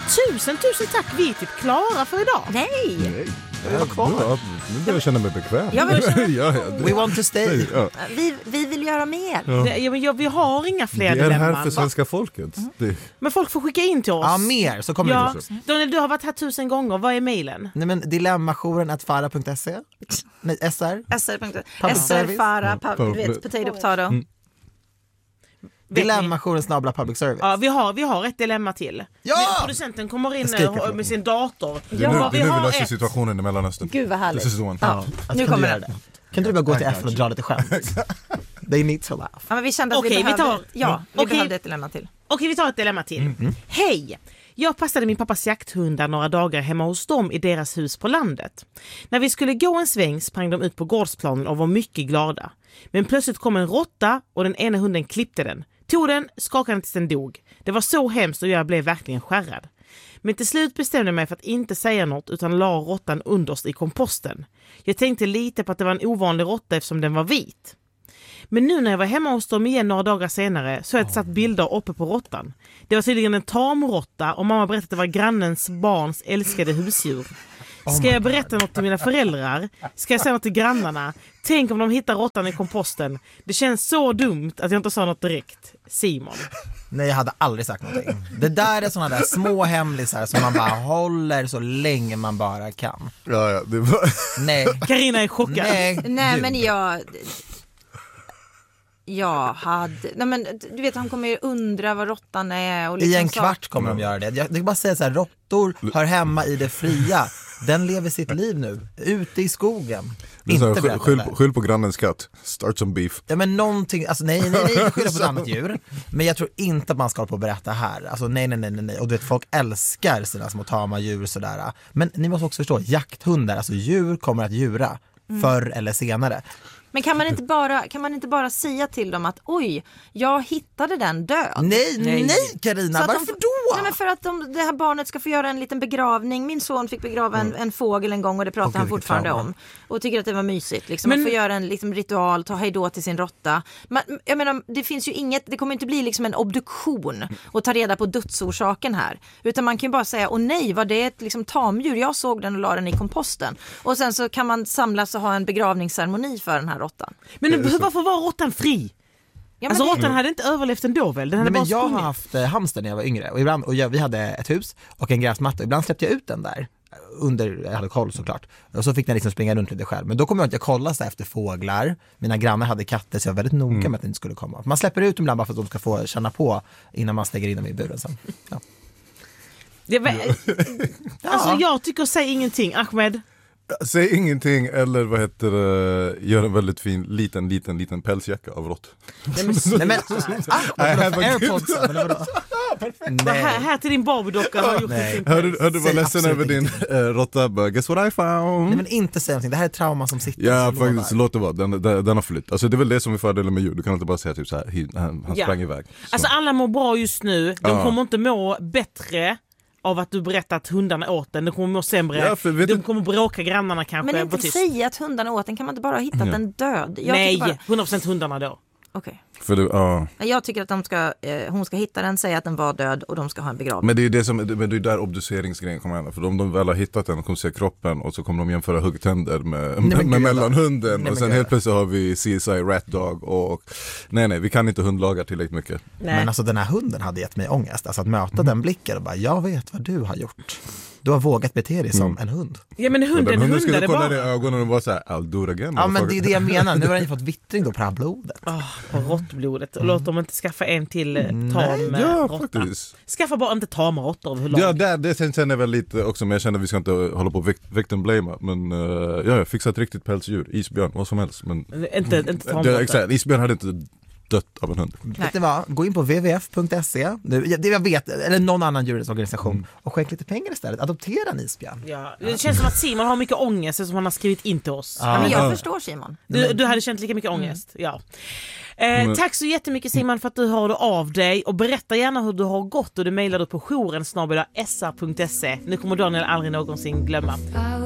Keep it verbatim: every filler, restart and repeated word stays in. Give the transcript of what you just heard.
tusen, tusen tack. Vi är typ klara för idag. Nej. Nej. Jag var kvar. Ja, nu börjar jag känna mig bekväm. Jag vill känna... ja, ja, det... We want to stay. Ja. vi, vi vill göra mer. Ja. Det, ja, men jag, vi har inga fler Det är dilemman. här för svenska folket. Mm. Det... Men folk får skicka in till oss. Ja, mer så kommer Ja. det också. Daniel, du har varit här tusen gånger. Vad är mejlen? Nej, men dilemmajoren at fara punkt se. Nej, S R. S R punkt se. Public S R, service. Fara, Ja, pub, du vet, potato, potato. Mm. Dilemmajoren snabla public service. Ja, vi har, vi har ett dilemma till. Ja! Men producenten kommer in Escape med sin dator. Det är nu, Ja, det är nu vi har löser ett. situationen i Mellanöstern. Gud vad härligt. This is the one. Ja, Alltså, nu kan kommer du göra det. det? Kan du bara gå till F och dra lite skämt? They need to laugh. Ja, men vi kände att Okej, vi vi behövde, tar- ja, vi Okej. behövde ett dilemma till. Okej, vi tar ett dilemma till. Mm, Hej! Jag passade min pappas jakthundar några dagar hemma hos dem i deras hus på landet. När vi skulle gå en sväng sprang de ut på gårdsplanen och var mycket glada. Men plötsligt kom en råtta och den ena hunden klippte den. Tog den, skakade den tills den dog. Det var så hemskt och jag blev verkligen skärrad. Men till slut bestämde jag mig för att inte säga något utan la råttan underst i komposten. Jag tänkte lite på att det var en ovanlig råtta eftersom den var vit. Men nu när jag var hemma hos dem igen några dagar senare så har jag satt bilder uppe på råttan. Det var tydligen en tamråtta och mamma berättade att det var grannens barns älskade husdjur. Ska jag berätta något till mina föräldrar? Ska jag säga något till grannarna? Tänk om de hittar råttan i komposten. Det känns så dumt att jag inte sa något direkt. Simon. Nej, jag hade aldrig sagt någonting. Det där är såna där små hemlisar som man bara håller så länge man bara kan. Ja, ja, det var... Nej. Carina är chockad. Nej. Nej, men jag... Jag hade... Nej, men du vet, han kommer ju undra vad råttan är. Och liksom I en så. kvart kommer de göra det. Jag kan bara säga så här, råttor hör hemma i det fria. Den lever sitt liv nu, ute i skogen. Det är så här, Inte skyll, berätta skyll, det. på- skyll på grannens katt. Start some beef. Ja, men någonting, alltså nej, nej, nej, skylla på ett annat djur. Men jag tror inte att man ska hålla på och berätta här. Alltså nej, nej, nej, nej, nej. Och du vet, folk älskar sina små tama djur sådär. Men ni måste också förstå, jakthundar, alltså djur kommer att djura förr eller senare. Men kan man inte bara kan man inte bara säga till dem att oj, jag hittade den död. Nej, Nej. nej Carina, Så att varför de, då? Nej, men för att de, det här barnet ska få göra en liten begravning. Min son fick begrava en, en fågel en gång och det pratar Okej, han vilket fortfarande trauma. om. Och tycker att det var mysigt. Liksom, Men- att få göra en liksom, ritual, ta hejdå till sin råtta. Men, jag menar, det finns ju inget, det kommer inte bli liksom en obduktion och ta reda på dödsorsaken här. Utan man kan ju bara säga, åh nej, var det ett liksom, tamdjur? Jag såg den och la den i komposten. Och sen så kan man samlas och ha en begravningsceremoni för den här råttan. Men hur, varför var råttan fri? Ja, men Alltså det- råttan hade inte överlevt ändå väl? Den hade Nej, bara men jag har sprungit. haft eh, hamster när jag var yngre och, ibland, och jag, vi hade ett hus och en gräsmatta. Ibland släppte jag ut den där under, jag hade koll såklart. Och så fick den liksom springa runt lite själv. Men då kom jag inte att kolla så här efter fåglar. Mina grannar hade katter så jag var väldigt noga Mm. med att det inte skulle komma. Man släpper ut dem ibland bara för att de ska få känna på innan man stänger in dem i buren sen. Ja. Det var, alltså jag tycker säg ingenting, Ahmed. Säg ingenting eller vad heter det, gör en väldigt fin liten, liten, liten pälsjacka av rått. Nej men, ah, I have a airpods, eller vadå? Bara Här, här till din Barbie-docka har gjort Nej. en fin Hörde du Säg var ledsen absolut över din äh, råtta? Bara, guess what I found? Nej men inte säga någonting, det här är trauma som sitter. Ja, så jag faktiskt, lovar. låt det vara. Den, den, den har flytt. Alltså det är väl det som är fördelen med djur. Du kan inte bara säga typ så här, he- han, han Ja. sprang iväg. Så. Alltså alla mår bra just nu. De Ja. kommer inte må bättre av att du berättar att hundarna åt den. De kommer må sämre. Ja, för vet de du- kommer bråka grannarna kanske. Men inte Vad tyst. säga att hundarna åt den, kan man inte bara ha hittat Ja. den död? Jag Nej, tycker bara, hundra procent hundarna då. okej. För det, ja. Jag tycker att de ska, eh, hon ska hitta den, säga att den var död och de ska ha en begravning. Men det är det som, men det är där obduceringsgrejen kommer hända. För om de väl har hittat den och kommer se kroppen och så kommer de jämföra huggtänder med, men med, gud, med mellanhunden. nej, men Och sen gud. helt plötsligt har vi C S I Rat Dog och nej nej, vi kan inte hundlagar tillräckligt mycket. Nej. Men alltså den här hunden hade gett mig ångest. Alltså att möta den blicken och bara, jag vet vad du har gjort. Du har vågat bete dig som en hund. Ja men Och hunden den hunden hundade skulle kolla dig i bara. ögonen och vara så här, I'll do it again. Ja men det är det jag motherfucker. menar, nu har den ju fått vittring då på det här blodet. Oh, på råttblodet. Och låt dem inte skaffa en till eh, tam eh, Ja, råtta. faktiskt. Skaffa bara inte tama råttor överlag. Ja, det, det sen känner jag väl lite också, men jag känner att vi ska inte hålla på och vikt- victim blama. Men uh, ja, jag fixar ett riktigt pälsdjur, isbjörn, vad som helst. Men Inte, inte det, tamråtta. exakt, isbjörn hade inte dött av en hund. Vet ni vad? Gå in på w w f punkt se, nu, det jag vet, eller någon annan djurrättsorganisation Mm. och skänk lite pengar istället. Adoptera en isbjörn. Ja, det känns som att Simon har mycket ångest som han har skrivit in till oss. Ja. Men jag Ja. förstår Simon. Du, du hade känt lika mycket ångest. Ja. Eh, Men- tack så jättemycket Simon för att du hörde av dig. Och berätta gärna hur du har gått. Och du mejlar du på jouren snabel-a s r punkt se. Nu kommer Daniel aldrig någonsin glömma.